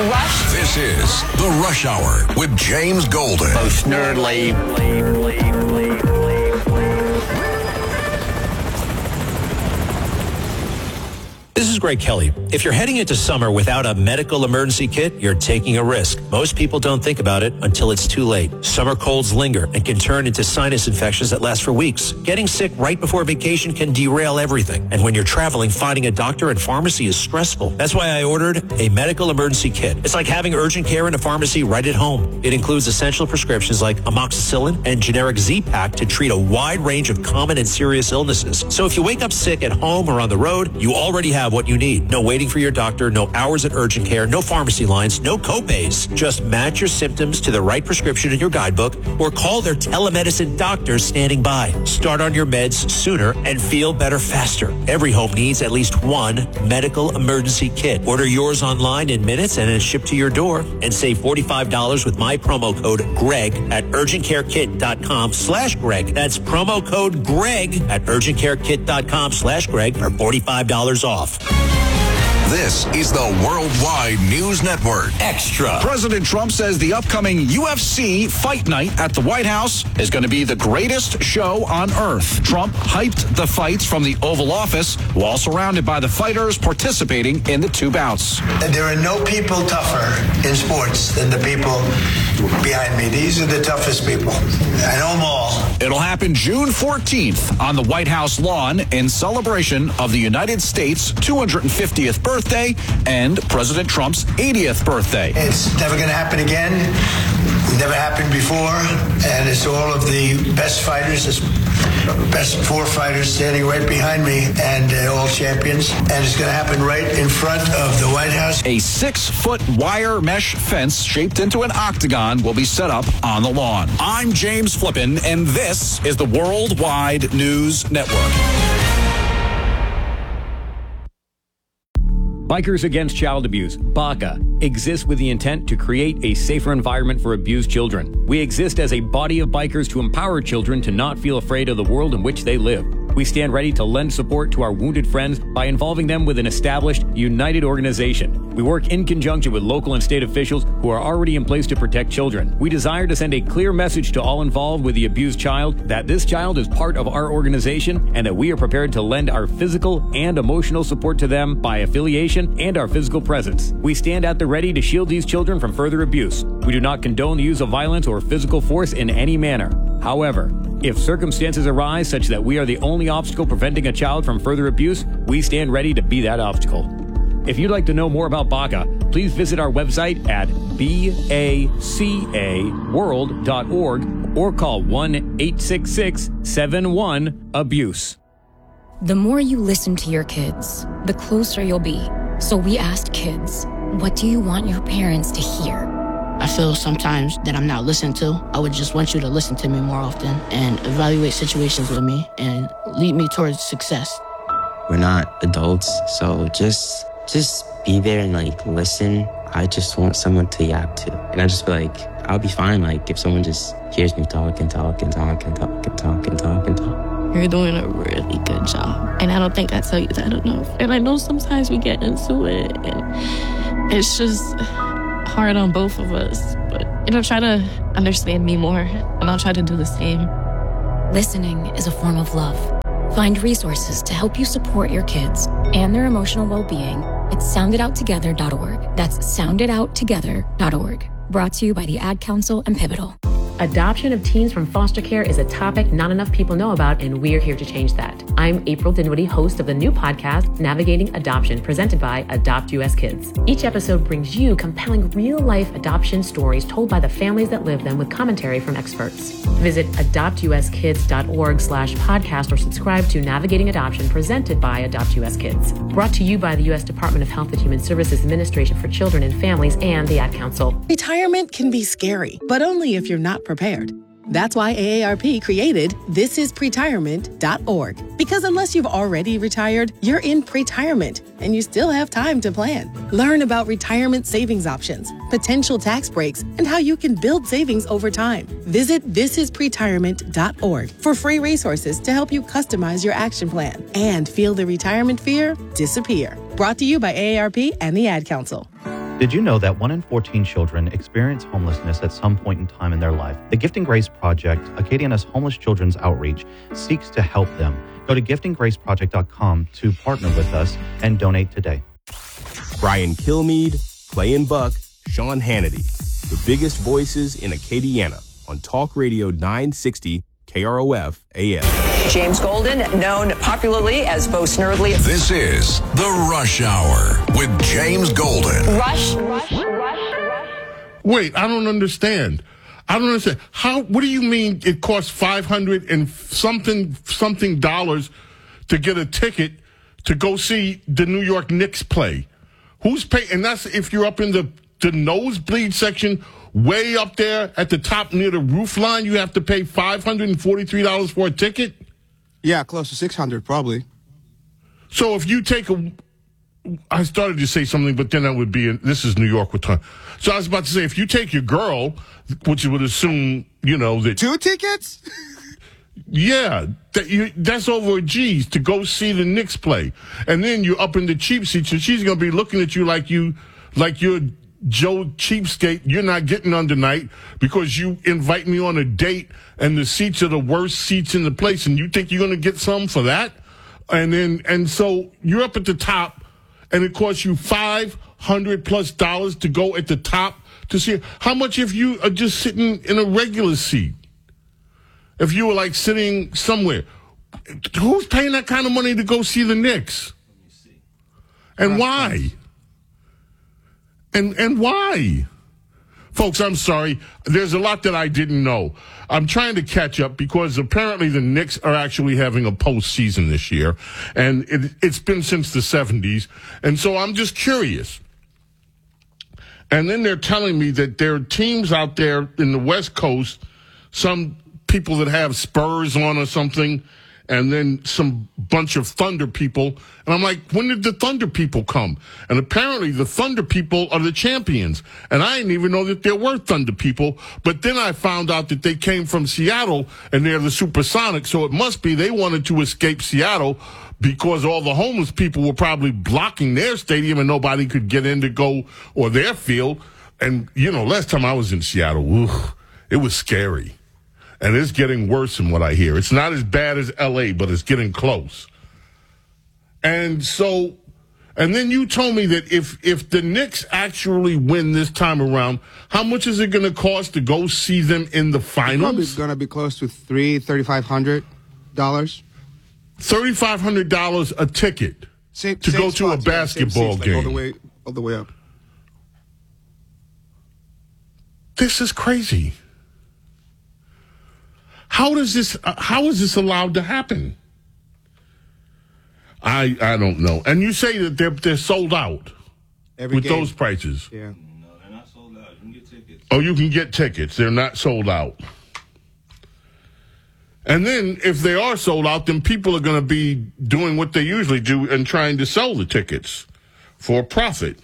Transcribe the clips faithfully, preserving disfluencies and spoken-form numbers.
Rush. This is The Rush Hour with James Golden. Most nerdly. This is Greg Kelly. If you're heading into summer without a medical emergency kit, you're taking a risk. Most people don't think about it until it's too late. Summer colds linger and can turn into sinus infections that last for weeks. Getting sick right before vacation can derail everything. And when you're traveling, finding a doctor and pharmacy is stressful. That's why I ordered a medical emergency kit. It's like having urgent care in a pharmacy right at home. It includes essential prescriptions like amoxicillin and generic Z-Pak to treat a wide range of common and serious illnesses. So if you wake up sick at home or on the road, you already have what you need. No waiting for your doctor, no hours at urgent care, no pharmacy lines, no copays. Just match your symptoms to the right prescription in your guidebook or call their telemedicine doctors standing by. Start on your meds sooner and feel better faster. Every home needs at least one medical emergency kit. Order yours online in minutes and it's shipped to your door, and save forty-five dollars with my promo code GREG at urgentcarekit.com slash Greg. That's promo code GREG at urgentcarekit.com slash Greg for forty-five dollars off. This is the Worldwide News Network Extra. President Trump says the upcoming U F C Fight Night at the White House is going to be the greatest show on earth. Trump hyped the fights from the Oval Office while surrounded by the fighters participating in the two bouts. There are no people tougher in sports than the people behind me. These are the toughest people. I know them all. It'll happen June fourteenth on the White House lawn in celebration of the United States' two hundred fiftieth birthday and President Trump's eightieth birthday. It's never going to happen again. It never happened before. And it's all of the best fighters, the best four fighters standing right behind me, and uh, all champions. And it's going to happen right in front of the White House. A six-foot wire mesh fence shaped into an octagon will be set up on the lawn. I'm James Flippin, and this is the Worldwide News Network. Bikers Against Child Abuse, BACA, exists with the intent to create a safer environment for abused children. We exist as a body of bikers to empower children to not feel afraid of the world in which they live. We stand ready to lend support to our wounded friends by involving them with an established, united organization. We work in conjunction with local and state officials who are already in place to protect children. We desire to send a clear message to all involved with the abused child that this child is part of our organization and that we are prepared to lend our physical and emotional support to them by affiliation and our physical presence. We stand at the ready to shield these children from further abuse. We do not condone the use of violence or physical force in any manner. However, if circumstances arise such that we are the only obstacle preventing a child from further abuse, we stand ready to be that obstacle. If you'd like to know more about BACA, please visit our website at baca world dot org or call one eight six six seven one abuse. The more you listen to your kids, the closer you'll be. So we asked kids, what do you want your parents to hear? I feel sometimes that I'm not listened to. I would just want you to listen to me more often and evaluate situations with me and lead me towards success. We're not adults, so just just be there and like listen. I just want someone to yap to. And I just feel like I'll be fine like if someone just hears me talk and talk and talk and talk and talk and talk and talk. You're doing a really good job. And I don't think I tell you that enough. And I know sometimes we get into it and it's just hard on both of us, but you know, try to understand me more, and I'll try to do the same. Listening is a form of love. Find resources to help you support your kids and their emotional well-being at sound it out together dot org. That's sound it out together dot org. Brought to you by the Ad Council and Pivotal. Adoption of teens from foster care is a topic not enough people know about, and we're here to change that. I'm April Dinwiddie, host of the new podcast, Navigating Adoption, presented by Adopt U S Kids. Each episode brings you compelling real-life adoption stories told by the families that live them with commentary from experts. Visit adopt u s kids dot org slash podcast or subscribe to Navigating Adoption, presented by Adopt U S Kids. Brought to you by the U S Department of Health and Human Services Administration for Children and Families and the Ad Council. Retirement can be scary, but only if you're not prepared. That's why A A R P created this is pretirement dot org. Because unless you've already retired, you're in pretirement and you still have time to plan. Learn about retirement savings options, potential tax breaks, and how you can build savings over time. Visit this is pretirement dot org for free resources to help you customize your action plan and feel the retirement fear disappear. Brought to you by A A R P and the Ad Council. Did you know that one in fourteen children experience homelessness at some point in time in their life? The Gifting Grace Project, Acadiana's homeless children's outreach, seeks to help them. Go to gifting grace project dot com to partner with us and donate today. Brian Kilmeade, Clay and Buck, Sean Hannity, the biggest voices in Acadiana on Talk Radio nine sixty K R O F A M. James Golden, known popularly as Bo Snerdley. This is The Rush Hour with James Golden. Rush, rush, rush, rush. Wait, I don't understand. I don't understand. How? What do you mean it costs five hundred and something something dollars to get a ticket to go see the New York Knicks play? Who's paying? And that's if you're up in the, the nosebleed section, way up there at the top near the roof line, you have to pay five hundred forty-three dollars for a ticket? Yeah, close to six hundred dollars probably. So if you take a... I started to say something, but then that would be... A, this is New York with time. So I was about to say, if you take your girl, which you would assume, you know, that... Two tickets? Yeah, that you, that's over a G's to go see the Knicks play. And then you're up in the cheap seats, and she's going to be looking at you like you, like you're Joe Cheapskate. You're not getting on tonight because you invite me on a date, and the seats are the worst seats in the place, and you think you're going to get some for that? And then, and so you're up at the top, and it costs you five hundred plus dollars to go at the top to see. How much if you are just sitting in a regular seat? If you were like sitting somewhere, who's paying that kind of money to go see the Knicks? And why? And and why? Folks, I'm sorry. There's a lot that I didn't know. I'm trying to catch up because apparently the Knicks are actually having a postseason this year. And it, it's been since the seventies. And so I'm just curious. And then they're telling me that there are teams out there in the West Coast, some people that have Spurs on or something, and then some bunch of Thunder people. And I'm like, when did the Thunder people come? And apparently the Thunder people are the champions. And I didn't even know that there were Thunder people. But then I found out that they came from Seattle, and they're the Supersonics. So it must be they wanted to escape Seattle because all the homeless people were probably blocking their stadium and nobody could get in to go, or their field. And, you know, last time I was in Seattle, oof, it was scary. And it's getting worse than what I hear. It's not as bad as L A, but it's getting close. And so, and then you told me that if, if the Knicks actually win this time around, how much is it going to cost to go see them in the finals? It's probably going to be close to three, thirty-five hundred dollars. thirty-five hundred dollars a ticket same, to same go to a spots, basketball yeah, seats, game. Like all the way, all the way up. This is crazy. How does this? Uh, how is this allowed to happen? I I don't know. And you say that they're they're sold out Every with game. those prices. Yeah. No, they're not sold out. You can get tickets. Oh, you can get tickets. They're not sold out. And then if they are sold out, then people are going to be doing what they usually do and trying to sell the tickets for a profit.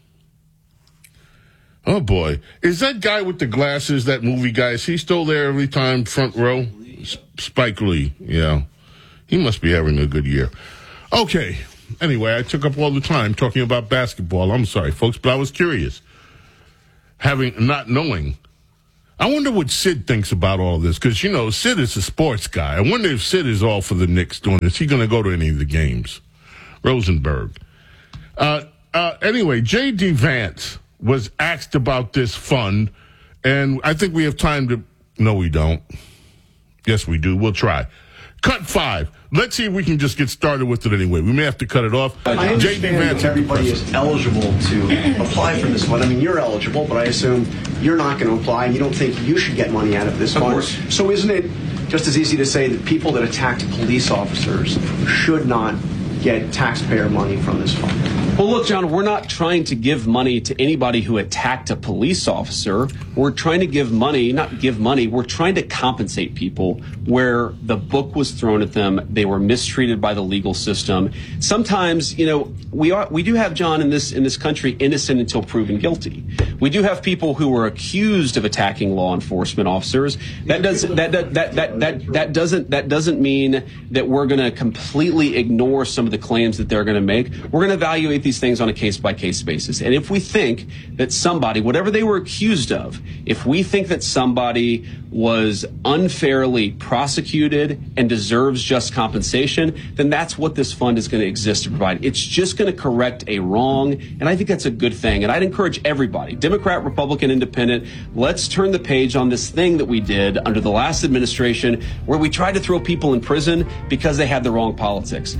Oh, boy. Is that guy with the glasses, that movie guy, is he still there every time, front row? Spike Lee, yeah. He must be having a good year. Okay. Anyway, I took up all the time talking about basketball. I'm sorry, folks, but I was curious. Having, not knowing. I wonder what Sid thinks about all this, because, you know, Sid is a sports guy. I wonder if Sid is all for the Knicks doing this. Is he going to go to any of the games? Rosenberg. Uh, uh, anyway, J D. Vance was asked about this fund, and I think we have time to... No, we don't. Yes, we do. We'll try. Cut five. Let's see if we can just get started with it anyway. We may have to cut it off. I understand that everybody is eligible to apply for this fund. I mean, you're eligible, but I assume you're not going to apply, and you don't think you should get money out of this Of fund. course. So isn't it just as easy to say that people that attacked police officers should not get taxpayer money from this fund? Well, look, John, we're not trying to give money to anybody who attacked a police officer. We're trying to give money, not give money, we're trying to compensate people where the book was thrown at them. They were mistreated by the legal system. Sometimes, you know, we are we do have, John, in this in this country, innocent until proven guilty. We do have people who were accused of attacking law enforcement officers. That doesn't that that that that that, that doesn't that doesn't mean that we're going to completely ignore some of the claims that they're going to make. We're going to evaluate the these things on a case-by-case basis. And if we think that somebody, whatever they were accused of, if we think that somebody was unfairly prosecuted and deserves just compensation, then that's what this fund is going to exist to provide. It's just going to correct a wrong, and I think that's a good thing. And I'd encourage everybody, Democrat, Republican, Independent, let's turn the page on this thing that we did under the last administration where we tried to throw people in prison because they had the wrong politics.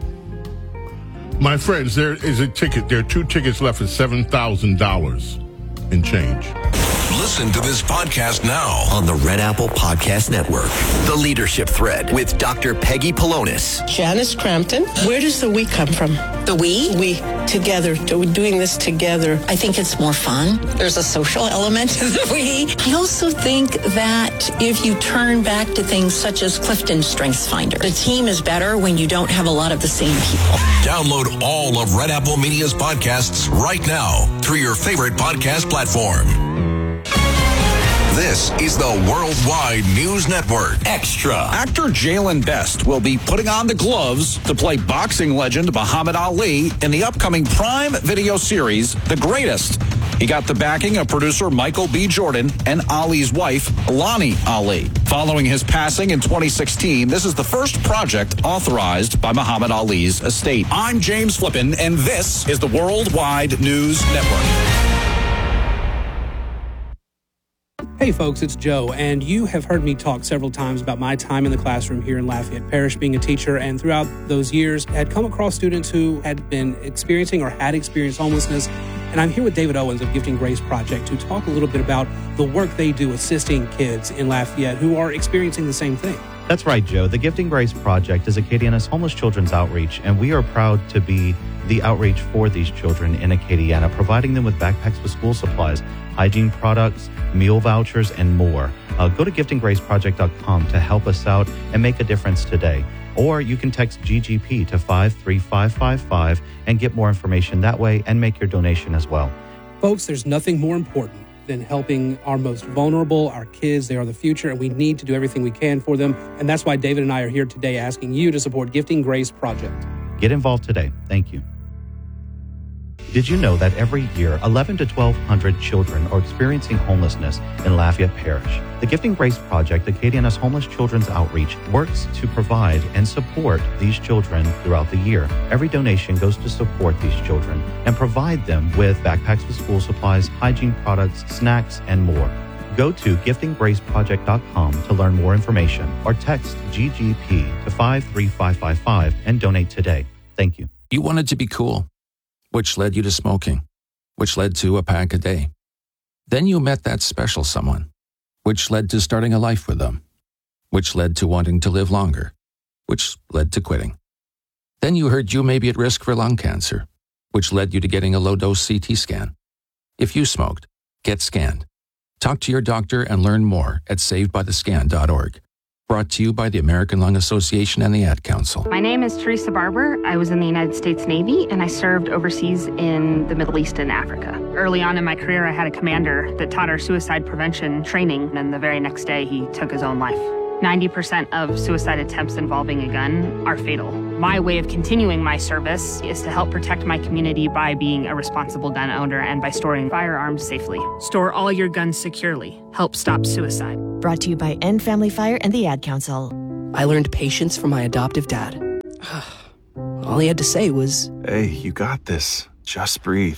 My friends, there is a ticket. There are two tickets left for seven thousand dollars in change. Listen to this podcast now on the Red Apple Podcast Network. The Leadership Thread with Doctor Peggy Polonis. Janice Crampton. Where does the we come from? The we? We. Together. Doing this together. I think it's more fun. There's a social element to the we. I also think that if you turn back to things such as Clifton Strengths Finder, the team is better when you don't have a lot of the same people. Download all of Red Apple Media's podcasts right now through your favorite podcast platform. This is the Worldwide News Network Extra. Actor Jalen Best will be putting on the gloves to play boxing legend Muhammad Ali in the upcoming Prime Video series, The Greatest. He got the backing of producer Michael B. Jordan and Ali's wife, Lonnie Ali. Following his passing in twenty sixteen, this is the first project authorized by Muhammad Ali's estate. I'm James Flippin, and this is the Worldwide News Network. Hey folks, it's Joe, and you have heard me talk several times about my time in the classroom here in Lafayette Parish being a teacher, and throughout those years had come across students who had been experiencing or had experienced homelessness. And I'm here with David Owens of Gifting Grace Project to talk a little bit about the work they do assisting kids in Lafayette who are experiencing the same thing. That's right, Joe. The Gifting Grace Project is Acadiana's homeless children's outreach, and we are proud to be the outreach for these children in Acadiana, providing them with backpacks with school supplies, hygiene products, meal vouchers, and more. Uh, go to gifting grace project dot com to help us out and make a difference today. Or you can text G G P to five three five five five and get more information that way and make your donation as well. Folks, there's nothing more important than helping our most vulnerable, our kids. They are the future, and we need to do everything we can for them. And that's why David and I are here today asking you to support Gifting Grace Project. Get involved today. Thank you. Did you know that every year, eleven to twelve hundred children are experiencing homelessness in Lafayette Parish? The Gifting Grace Project, Acadiana's homeless children's outreach, works to provide and support these children throughout the year. Every donation goes to support these children and provide them with backpacks with school supplies, hygiene products, snacks, and more. Go to gifting grace project dot com to learn more information or text G G P to five three five five five and donate today. Thank you. You wanted to be cool, which led you to smoking, which led to a pack a day. Then you met that special someone, which led to starting a life with them, which led to wanting to live longer, which led to quitting. Then you heard you may be at risk for lung cancer, which led you to getting a low-dose C T scan. If you smoked, get scanned. Talk to your doctor and learn more at saved by the scan dot org. Brought to you by the American Lung Association and the Ad Council. My name is Teresa Barber. I was in the United States Navy, and I served overseas in the Middle East and Africa. Early on in my career, I had a commander that taught our suicide prevention training, and the very next day, he took his own life. ninety percent of suicide attempts involving a gun are fatal. My way of continuing my service is to help protect my community by being a responsible gun owner and by storing firearms safely. Store all your guns securely. Help stop suicide. Brought to you by End Family Fire and the Ad Council. I learned patience from my adoptive dad. All he had to say was, "Hey, you got this. Just breathe."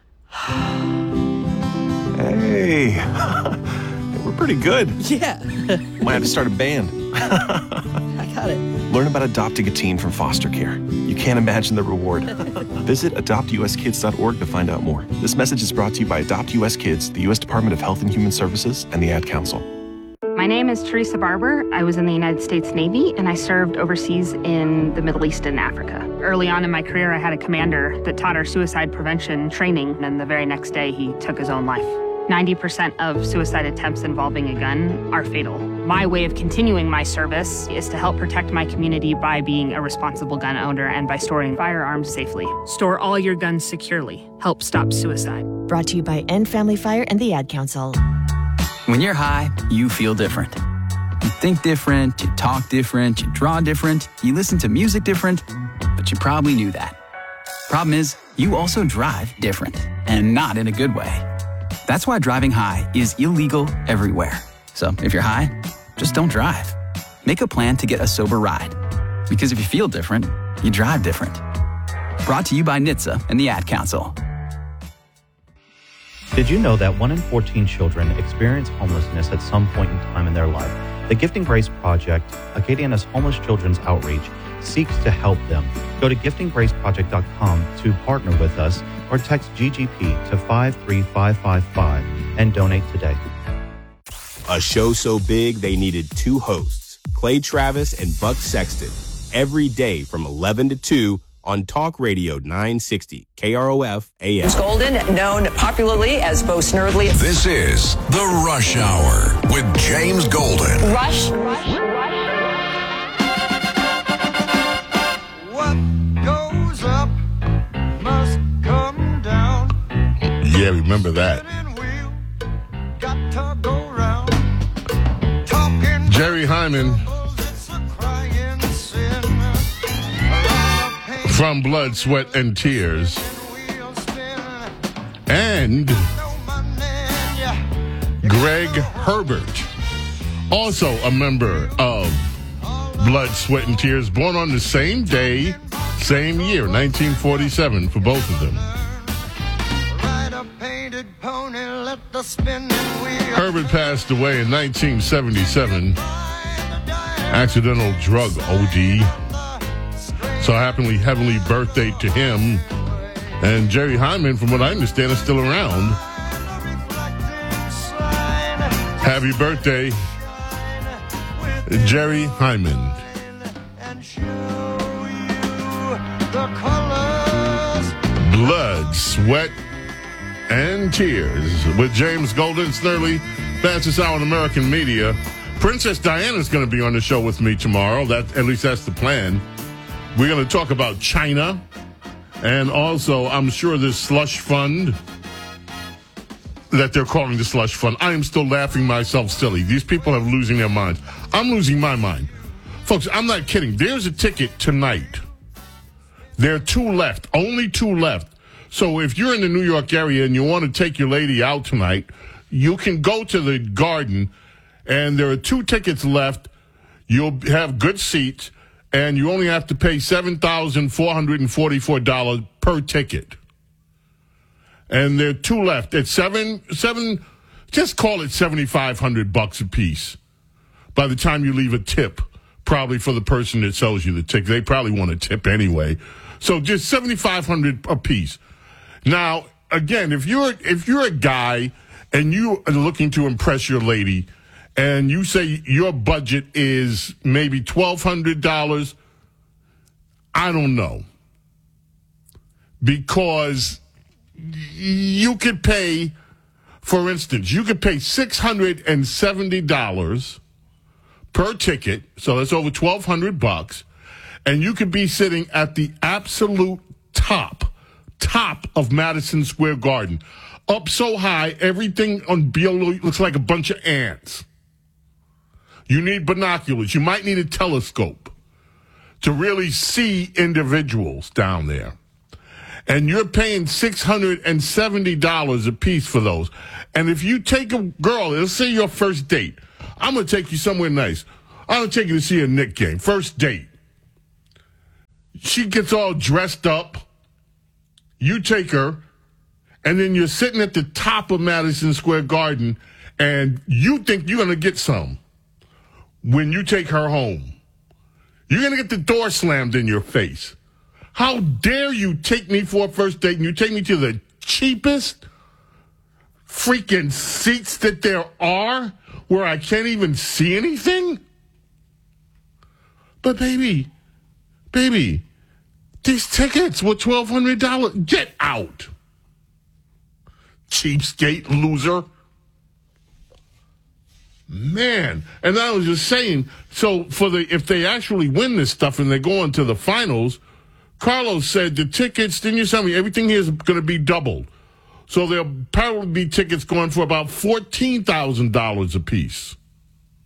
Hey, we're pretty good. Yeah. Might have to start a band. I got it. Learn about adopting a teen from foster care. You can't imagine the reward. Visit adopt U S kids dot org to find out more. This message is brought to you by Adopt U S Kids, the U S Department of Health and Human Services, and the Ad Council. My name is Teresa Barber. I was in the United States Navy, and I served overseas in the Middle East and Africa. Early on in my career, I had a commander that taught our suicide prevention training, and the very next day, he took his own life. ninety percent of suicide attempts involving a gun are fatal. My way of continuing my service is to help protect my community by being a responsible gun owner and by storing firearms safely. Store all your guns securely. Help stop suicide. Brought to you by End Family Fire and the Ad Council. When you're high, you feel different. You think different, you talk different, you draw different, you listen to music different, but you probably knew that. Problem is, you also drive different, and not in a good way. That's why driving high is illegal everywhere. So if you're high, just don't drive. Make a plan to get a sober ride. Because if you feel different, you drive different. Brought to you by N H T S A and the Ad Council. Did you know that one in fourteen children experience homelessness at some point in time in their life? The Gifting Grace Project, Acadiana's homeless children's outreach, seeks to help them. Go to gifting grace project dot com to partner with us or text G G P to five three five five five and donate today. A show so big they needed two hosts, Clay Travis and Buck Sexton, every day from eleven to two on Talk Radio nine sixty K R O F A M. James Golden, known popularly as Bo Snerdley. This is The Rush Hour with James Golden. Rush, rush, rush. What goes up must come down. Yeah, remember that. Got to go round. Talking Jerry Hyman from Blood, Sweat, and Tears. And Greg Herbert, also a member of Blood, Sweat, and Tears, born on the same day, same year, nineteen forty-seven, for both of them. Herbert passed away in nineteen seventy-seven, accidental drug O D. So happily heavenly birthday to him. And Jerry Hyman, from what I understand, is still around. Happy birthday, Jerry Hyman. Blood, Sweat, and Tears with James Golden, Snerdley, fastest hour in American media. Princess Diana's going to be on the show with me tomorrow. That, at least that's the plan. We're going to talk about China, and also, I'm sure this slush fund that they're calling the slush fund. I am still laughing myself silly. These people are losing their minds. I'm losing my mind. Folks, I'm not kidding. There's a ticket tonight. There are two left, only two left. So if you're in the New York area and you want to take your lady out tonight, you can go to the Garden, and there are two tickets left. You'll have good seats. And you only have to pay seven thousand four hundred forty-four dollars per ticket. And there are two left. It's seven, seven, just call it seventy-five hundred bucks a piece. By the time you leave a tip, probably for the person that sells you the ticket. They probably want a tip anyway. So just seventy-five hundred a piece. Now, again, if you're, if you're a guy and you are looking to impress your lady, and you say your budget is maybe twelve hundred dollars, I don't know. Because you could pay, for instance, you could pay six hundred seventy dollars per ticket, so that's over twelve hundred bucks, and you could be sitting at the absolute top, top of Madison Square Garden. Up so high, everything on below looks like a bunch of ants. You need binoculars. You might need a telescope to really see individuals down there. And you're paying six hundred seventy dollars a piece for those. And if you take a girl, let's say your first date. I'm going to take you somewhere nice. I'm going to take you to see a Knicks game. First date. She gets all dressed up. You take her. And then you're sitting at the top of Madison Square Garden. And you think you're going to get some. When you take her home, you're going to get the door slammed in your face. How dare you take me for a first date and you take me to the cheapest freaking seats that there are where I can't even see anything? But baby, baby, these tickets were twelve hundred dollars. Get out. Cheapskate loser. Man, and I was just saying, so for the if they actually win this stuff and they go into the finals, Carlos said the tickets, didn't you tell me, everything here is going to be doubled. So there'll probably be tickets going for about fourteen thousand dollars a piece.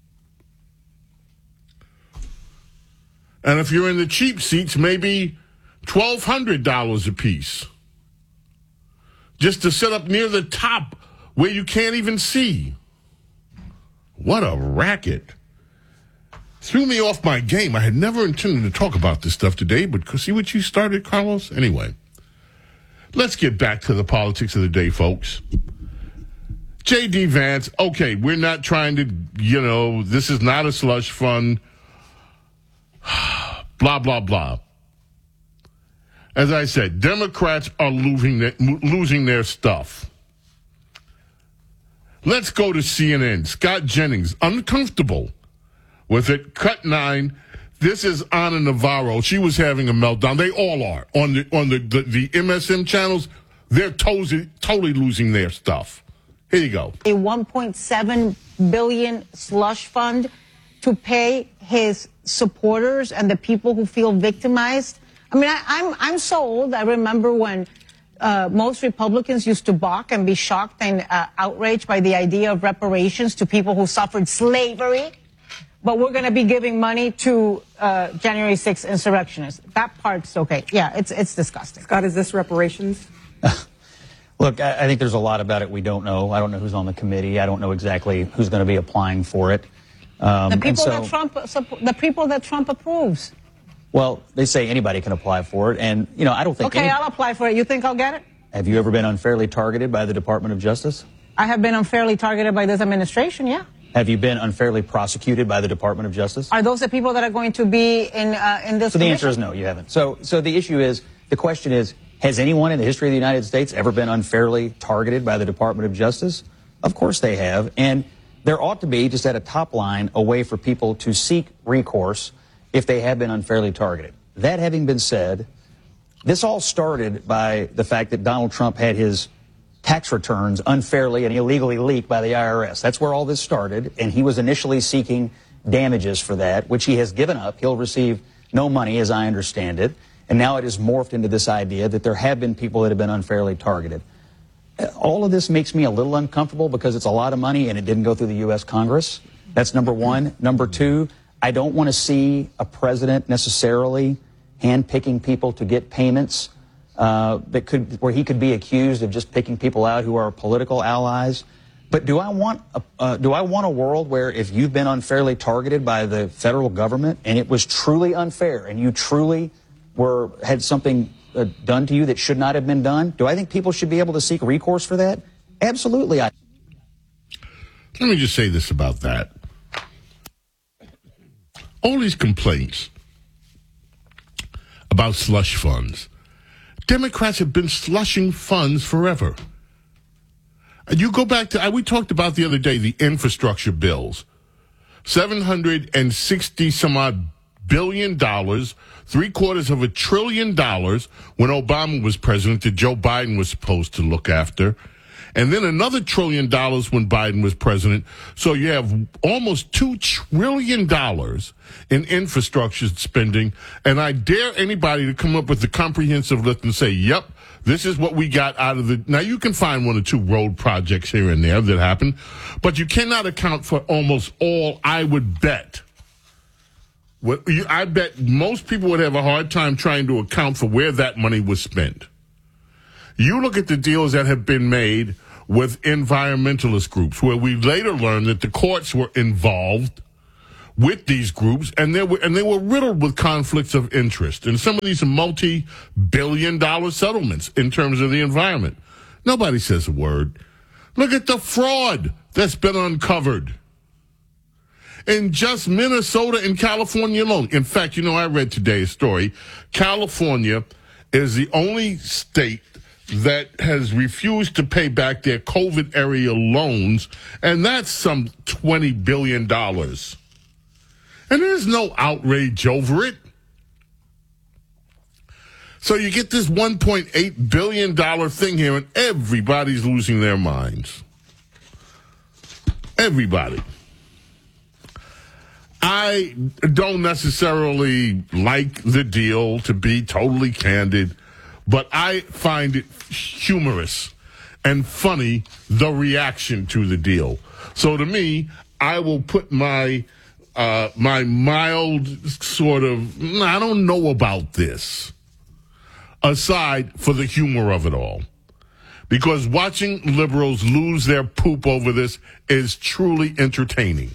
And if you're in the cheap seats, maybe twelve hundred dollars a piece. Just to sit up near the top where you can't even see. What a racket. Threw me off my game. I had never intended to talk about this stuff today, but see what you started, Carlos? Anyway, let's get back to the politics of the day, folks. J D. Vance, okay, we're not trying to, you know, this is not a slush fund. Blah, blah, blah. As I said, Democrats are losing their, losing their stuff. Let's go to C N N. Scott Jennings, uncomfortable with it. Cut nine. This is Ana Navarro. She was having a meltdown. They all are. On the on the, the, the M S M channels, they're totally, totally losing their stuff. Here you go. A one point seven billion dollars slush fund to pay his supporters and the people who feel victimized. I mean, I, I'm I'm so old. I remember when uh, most Republicans used to balk and be shocked and uh, outraged by the idea of reparations to people who suffered slavery. But we're going to be giving money to uh, January sixth insurrectionists. That part's okay. Yeah, it's it's disgusting. Scott, is this reparations? Look, I, I think there's a lot about it we don't know. I don't know who's on the committee. I don't know exactly who's going to be applying for it. Um, the people so, that Trump, the people that Trump approves. Well, they say anybody can apply for it, and you know I don't think. Okay, any, I'll apply for it. You think I'll get it? Have you ever been unfairly targeted by the Department of Justice? I have been unfairly targeted by this administration. Yeah. Have you been unfairly prosecuted by the Department of Justice? Are those the people that are going to be in uh, in this? So the commission? answer is no, you haven't. So, so the issue is, the question is, has anyone in the history of the United States ever been unfairly targeted by the Department of Justice? Of course they have, and there ought to be, just at a top line, a way for people to seek recourse if they have been unfairly targeted. That having been said, this all started by the fact that Donald Trump had his tax returns unfairly and illegally leaked by the I R S. That's where all this started, and he was initially seeking damages for that, which he has given up. He'll receive no money, as I understand it, and now it has morphed into this idea that there have been people that have been unfairly targeted. All of this makes me a little uncomfortable because it's a lot of money and it didn't go through the U S Congress. That's number one. Number two, I don't want to see a president necessarily handpicking people to get payments uh, that could, where he could be accused of just picking people out who are political allies. But do I want a, uh, do I want a world where if you've been unfairly targeted by the federal government and it was truly unfair and you truly were had something uh, done to you that should not have been done, do I think people should be able to seek recourse for that? Absolutely. I. Let me just say this about that. All these complaints about slush funds. Democrats have been slushing funds forever. And you go back to, we talked about the other day, the infrastructure bills. seven hundred sixty some odd billion dollars, three quarters of a trillion dollars when Obama was president that Joe Biden was supposed to look after. And then another trillion dollars when Biden was president. So you have almost two trillion dollars in infrastructure spending. And I dare anybody to come up with a comprehensive list and say, yep, this is what we got out of the. Now, you can find one or two road projects here and there that happen, but you cannot account for almost all, I would bet. What you, I bet most people would have a hard time trying to account for where that money was spent. You look at the deals that have been made with environmentalist groups, where we later learned that the courts were involved with these groups, and they were and they were riddled with conflicts of interest. And some of these are multi-billion dollar settlements in terms of the environment. Nobody says a word. Look at the fraud that's been uncovered in just Minnesota and California alone. In fact, you know, I read today a story. California is the only state that has refused to pay back their COVID area loans, and that's some twenty billion dollars. And there's no outrage over it. So you get this one point eight billion dollars thing here, and everybody's losing their minds. Everybody. I don't necessarily like the deal, to be totally candid, but I find it humorous and funny, the reaction to the deal. So to me, I will put my uh, my mild sort of, I don't know about this. aside for the humor of it all. Because watching liberals lose their poop over this is truly entertaining.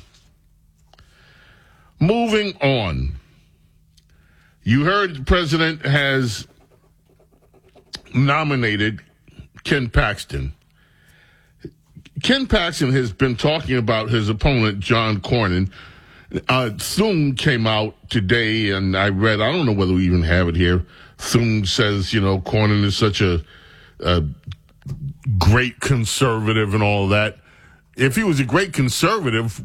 Moving on. You heard the president has nominated Ken Paxton. Ken Paxton has been talking about his opponent, John Cornyn. Uh, Thune came out today, and I read, I don't know whether we even have it here. Thune says, you know, Cornyn is such a, a great conservative and all that. If he was a great conservative,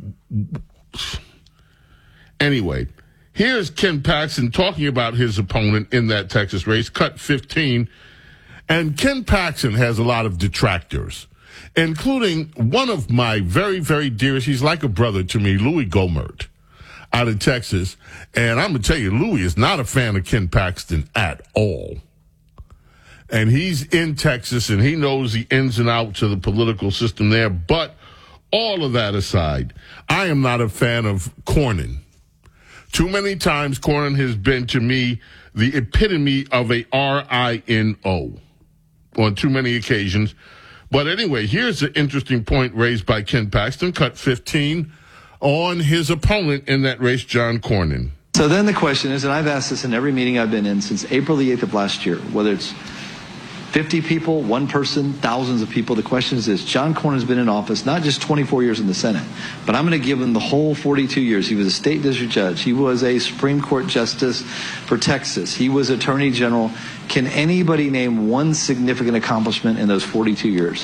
anyway, here's Ken Paxton talking about his opponent in that Texas race, cut fifteen. And Ken Paxton has a lot of detractors, including one of my very, very dearest, he's like a brother to me, Louis Gohmert, out of Texas. And I'm going to tell you, Louis is not a fan of Ken Paxton at all. And he's in Texas, and he knows the ins and outs of the political system there. But all of that aside, I am not a fan of Cornyn. Too many times Cornyn has been, to me, the epitome of a R I N O on too many occasions. But anyway, here's an interesting point raised by Ken Paxton, cut fifteen, on his opponent in that race, John Cornyn. So then the question is, and I've asked this in every meeting I've been in since April the eighth of last year, whether it's fifty people, one person, thousands of people, the question is this: John Cornyn's been in office not just twenty-four years in the Senate, but I'm going to give him the whole forty-two years. He was a state district judge. He was a Supreme Court justice for Texas. He was attorney general. Can anybody name one significant accomplishment in those forty-two years?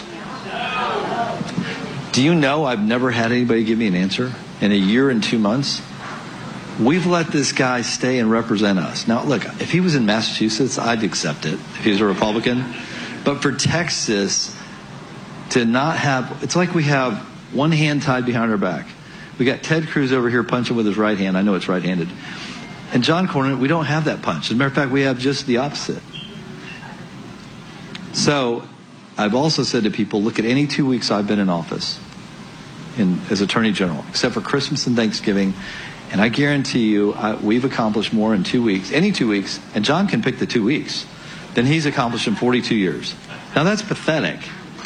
Do you know I've never had anybody give me an answer in a year and two months? We've let this guy stay and represent us. Now, look, if he was in Massachusetts, I'd accept it if he was a Republican. But for Texas to not have, it's like we have one hand tied behind our back. We got Ted Cruz over here punching with his right hand. I know it's right-handed. And John Cornyn, we don't have that punch. As a matter of fact, we have just the opposite. So I've also said to people, look at any two weeks I've been in office in, as Attorney General, except for Christmas and Thanksgiving. And I guarantee you, I, we've accomplished more in two weeks, any two weeks, and John can pick the two weeks, than he's accomplished in forty-two years. Now, that's pathetic.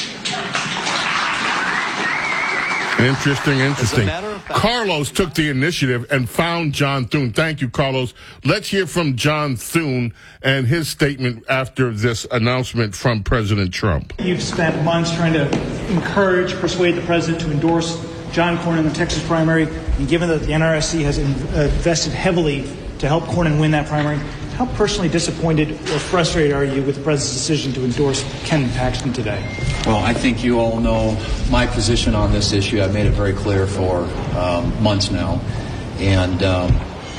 Interesting, interesting. Carlos took the initiative and found John Thune. Thank you, Carlos. Let's hear from John Thune and his statement after this announcement from President Trump. You've spent months trying to encourage, persuade the president to endorse John Cornyn in the Texas primary, and given that the N R S C has invested heavily to help Cornyn win that primary, how personally disappointed or frustrated are you with the president's decision to endorse Ken Paxton today? Well, I think you all know my position on this issue. I've made it very clear for um, months now. And um,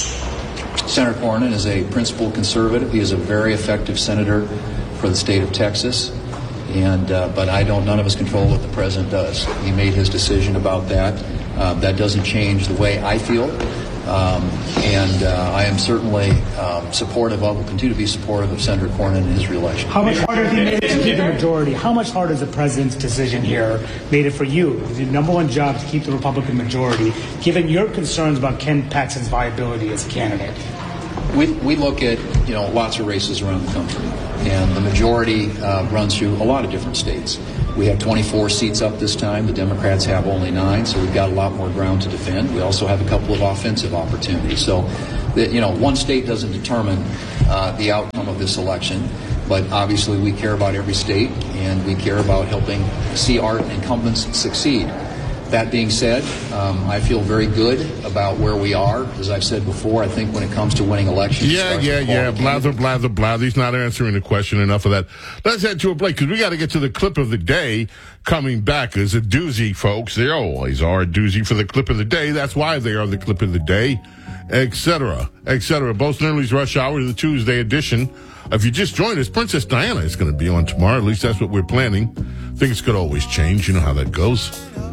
Senator Cornyn is a principled conservative. He is a very effective senator for the state of Texas. And uh, but I don't. None of us control what the president does. He made his decision about that. Uh, that doesn't change the way I feel. Um, and uh, I am certainly um, supportive of, will continue to be supportive of Senator Cornyn and his reelection. How much harder has he made it to keep the majority? How much harder has the president's decision here made it for you? It's your number one job to keep the Republican majority, given your concerns about Ken Paxton's viability as a candidate. We, we look at, you know, lots of races around the country, and the majority uh, runs through a lot of different states. We have twenty-four seats up this time. The Democrats have only nine, so we've got a lot more ground to defend. We also have a couple of offensive opportunities. So, the, you know, one state doesn't determine uh, the outcome of this election, but obviously we care about every state, and we care about helping see our incumbents succeed. That being said, um, I feel very good about where we are. As I've said before, I think when it comes to winning elections... Yeah, yeah, yeah. Blather, blather, blather. He's not answering the question. Enough of that. Let's head to a break, because we got to get to the clip of the day coming back. There's a doozy, folks. They always are a doozy for the clip of the day. That's why they are the clip of the day, et cetera, et cetera. Both Early's Rush Hour, the Tuesday edition. If you just joined us, Princess Diana is going to be on tomorrow. At least that's what we're planning. Things could always change. You know how that goes.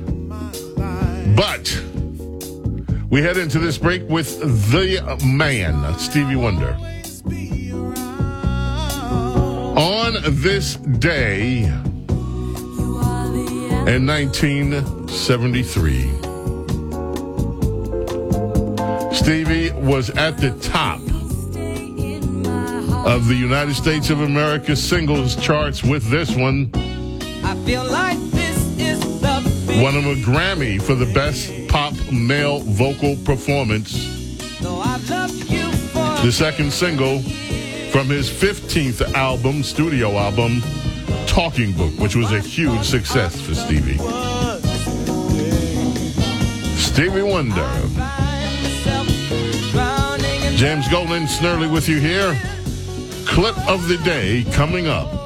But we head into this break with the man, Stevie Wonder. On this day in nineteen seventy-three, Stevie was at the top of the United States of America singles charts with this one. I feel like this is the Won him a Grammy for the best pop male vocal performance. The second single from his fifteenth album, studio album, Talking Book, which was a huge success for Stevie. Stevie Wonder. James Golden, Snurley with you here. Clip of the day coming up.